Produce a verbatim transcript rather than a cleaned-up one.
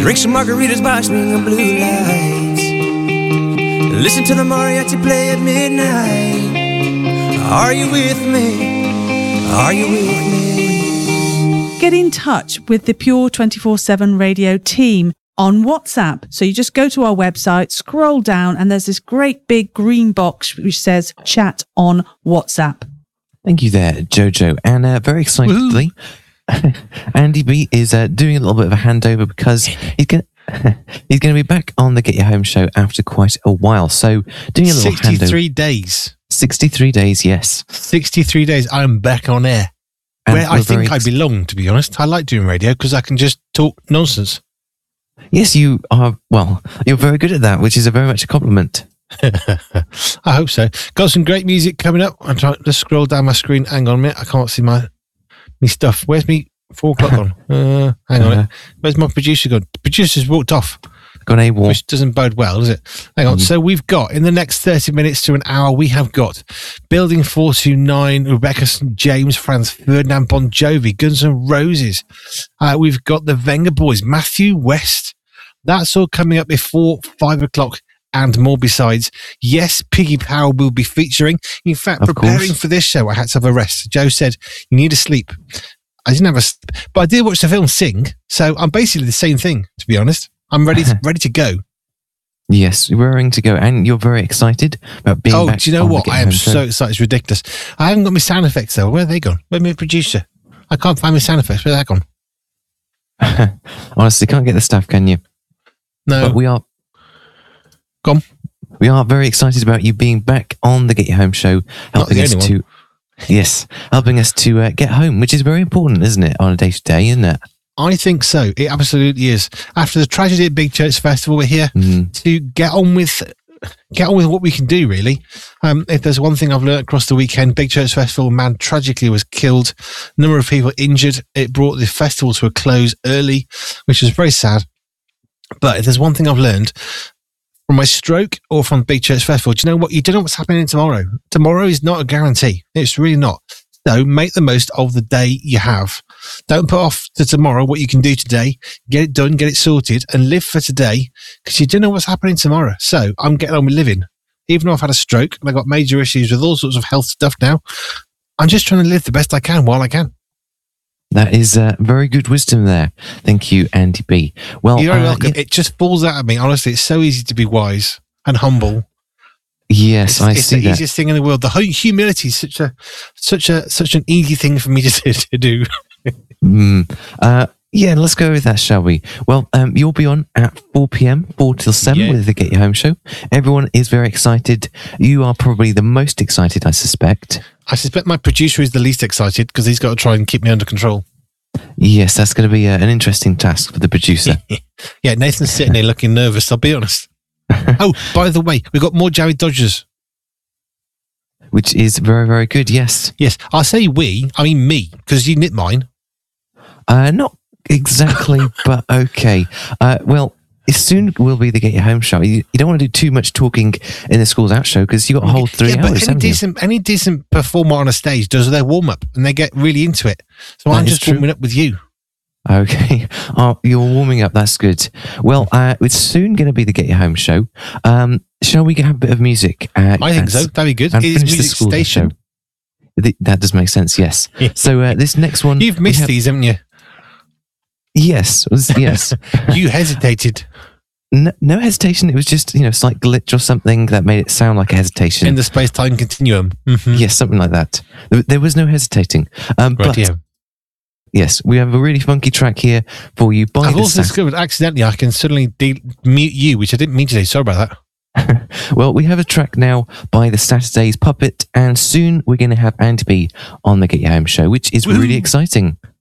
Drink some margaritas by swinging blue lights. Listen to the mariachi play at midnight. Are you with me? Are you with me? Get in touch with the Pure twenty-four seven Radio team on WhatsApp. So you just go to our website, scroll down, and there's this great big green box which says chat on WhatsApp. Thank you there, Jojo. And uh, very excitedly, Andy B is uh, doing a little bit of a handover because he's going he's going to be back on the Get Your Home show after quite a while. So doing a little sixty-three handover. days. sixty-three days, yes. sixty-three days. I'm back on air. And where I think very... I belong, to be honest. I like doing radio because I can just talk nonsense. Yes, you are. Well, you're very good at that, which is a very much a compliment. I hope so. Got some great music coming up. I'm trying to scroll down my screen. Hang on a minute. I can't see my me stuff. Where's me four o'clock on? Uh, hang on. Uh, Where's my producer gone? The producer's walked off. Gone AWOL. Which doesn't bode well, does it? Hang on. Mm. So we've got, in the next thirty minutes to an hour, we have got Building four two nine, Rebecca Saint James, Franz Ferdinand, Bon Jovi, Guns N' Roses. Uh, we've got the Venga Boys, Matthew West. That's all coming up before five o'clock and more besides. Yes, Piggy Powell will be featuring. In fact, of preparing course. for this show, I had to have a rest. Joe said, you need to sleep. I didn't have a sleep, but I did watch the film Sing, so I'm basically the same thing, to be honest. I'm ready to, ready to go. Yes, you're raring to go, and you're very excited about being oh, back. Oh, do you know what? I am so excited. It's ridiculous. I haven't got my sound effects, though. Where are they gone? Where's my producer? I can't find my sound effects. Where's that gone? Honestly, can't get the stuff, can you? No. But we are... Gone. We are very excited about you being back on the Get Your Home show, helping us to... One. Yes, helping us to uh, get home, which is very important, isn't it, on a day-to-day, isn't it? I think so. It absolutely is. After the tragedy at Big Church Festival, we're here mm. to get on with get on with what we can do, really. Um, if there's one thing I've learned across the weekend, Big Church Festival, man tragically was killed. A number of people injured. It brought the festival to a close early, which was very sad. But if there's one thing I've learned from my stroke or from Big Church Festival, do you know what? You don't know what's happening tomorrow. Tomorrow is not a guarantee. It's really not. So make the most of the day you have. Don't put off to tomorrow what you can do today. Get it done, get it sorted, and live for today because you don't know what's happening tomorrow. So I'm getting on with living. Even though I've had a stroke and I've got major issues with all sorts of health stuff now, I'm just trying to live the best I can while I can. That is uh, very good wisdom there. Thank you, Andy B. Well, You're very uh, welcome. Yeah. It just falls out of me. Honestly, it's so easy to be wise and humble. Yes, it's, I it's see the that. easiest thing in the world. The whole humility is such a, such a, such an easy thing for me to, to do. mm, uh, yeah, let's go with that, shall we? Well, um, you'll be on at four p.m, four till seven yeah. with the Get Your Home show. Everyone is very excited. You are probably the most excited, I suspect. I suspect my producer is the least excited because he's got to try and keep me under control. Yes, that's going to be uh, an interesting task for the producer. Yeah, Nathan's sitting there looking nervous, I'll be honest. Oh, by the way, we've got more Jared Dodgers. Which is very, very good, yes. Yes, I say we, I mean me, because you nicked mine. Uh, not exactly, but okay. Uh, well, it soon will be the Get Your Home show. You, you don't want to do too much talking in the Schools Out show because you've got a whole three yeah, hours, but any decent, you? any decent performer on a stage does their warm-up and they get really into it. So that I'm just warming up with you. Okay. Oh, you're warming up. That's good. Well, uh, it's soon going to be the Get Your Home show. Um, shall we have a bit of music? Uh, I think so. That'd be good. And it is finish Music the Station. Show. The, that does make sense, yes. So uh, this next one... You've missed have, these, haven't you? Yes. Was, yes. You hesitated. No, no hesitation. It was just, you know, a slight glitch or something that made it sound like a hesitation. In the space-time continuum. Mm-hmm. Yes, something like that. There, there was no hesitating. Um, right, but... yeah. Yes, we have a really funky track here for you. By I've the also Sat- discovered accidentally I can suddenly de- mute you, which I didn't mean to do. Sorry about that. Well, we have a track now by the Saturday's Puppet, and soon we're going to have Andy B on the Get Your Home show, which is Woo. really exciting.